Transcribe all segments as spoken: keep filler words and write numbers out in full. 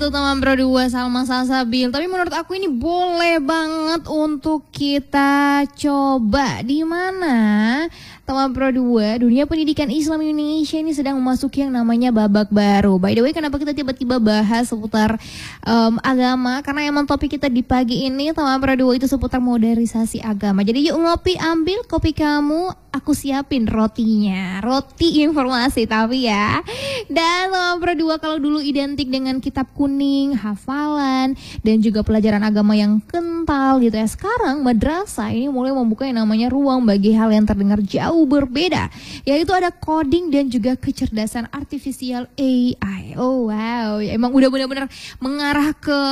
Teman Pro dua Salma Salsabil. Tapi menurut aku ini boleh banget untuk kita coba. Di mana teman Pro dua, dunia pendidikan Islam Indonesia ini sedang memasuki yang namanya babak baru. By the way, kenapa kita tiba-tiba bahas seputar um, agama? Karena emang topik kita di pagi ini teman Pro dua itu seputar modernisasi agama. Jadi yuk ngopi, ambil kopi kamu, aku siapin rotinya. Roti informasi tapi ya. Dan teman Pro dua kalau dulu identik dengan kitab kuning, hafalan, dan juga pelajaran agama yang kental gitu ya. Sekarang madrasah ini mulai membuka yang namanya ruang bagi hal yang terdengar jauh berbeda, yaitu ada coding dan juga kecerdasan artifisial A I. Oh wow, ya, emang udah benar-benar mengarah ke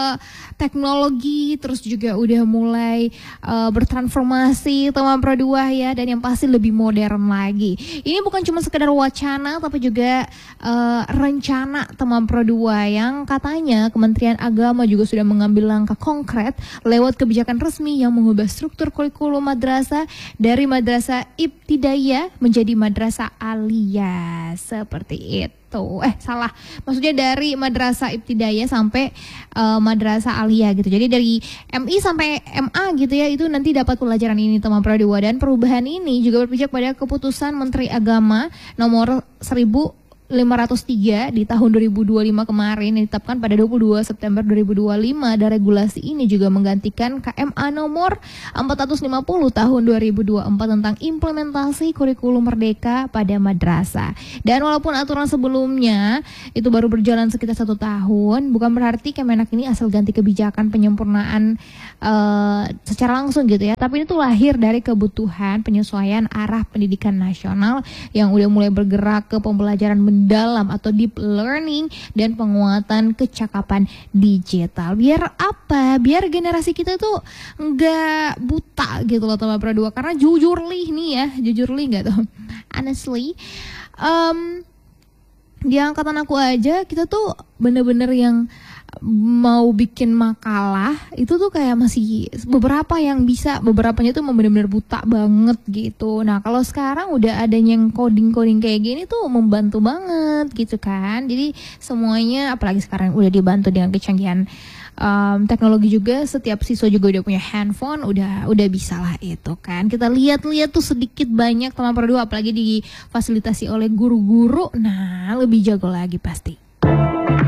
teknologi, terus juga udah mulai uh, bertransformasi teman Pro dua ya, dan yang pasti lebih modern lagi. Ini bukan cuma sekedar wacana, tapi juga uh, rencana teman Pro dua yang katanya Kementerian Agama juga sudah mengambil langkah konkret lewat kebijakan resmi yang mengubah struktur kurikulum madrasah dari madrasah ibtidaiyah menjadi madrasah aliyah seperti itu. Eh salah, maksudnya dari madrasah ibtidaiyah sampai uh, madrasah aliyah gitu. Jadi dari M I sampai M A gitu ya, itu nanti dapat pelajaran ini teman Pro dua. Dan perubahan ini juga berpijak pada keputusan Menteri Agama nomor seribu lima ratus tiga di tahun dua ribu dua puluh lima kemarin, yang ditetapkan pada dua puluh dua September dua ribu dua puluh lima. Dan regulasi ini juga menggantikan K M A nomor empat ratus lima puluh tahun dua ribu dua puluh empat tentang implementasi kurikulum merdeka pada madrasah. Dan walaupun aturan sebelumnya itu baru berjalan sekitar satu tahun, bukan berarti Kemenak ini asal ganti kebijakan penyempurnaan uh, secara langsung gitu ya. Tapi itu lahir dari kebutuhan penyesuaian arah pendidikan nasional yang udah mulai bergerak ke pembelajaran dalam atau deep learning dan penguatan kecakapan digital. Biar apa? Biar generasi kita tuh nggak buta gitu loh teman Pro dua. Karena jujur lih nih ya, jujur lih nggak tuh? Honestly, um, di angkatan aku aja kita tuh bener-bener yang mau bikin makalah itu tuh kayak masih beberapa yang bisa, beberapanya tuh benar-benar buta banget gitu. Nah kalau sekarang udah adanya yang coding-coding kayak gini tuh membantu banget gitu kan. Jadi semuanya, apalagi sekarang udah dibantu dengan kecanggihan um, teknologi juga, setiap siswa juga udah punya handphone, udah udah bisa lah itu kan. Kita lihat-lihat tuh sedikit banyak teman Pro dua, apalagi difasilitasi oleh guru-guru, nah lebih jago lagi pasti.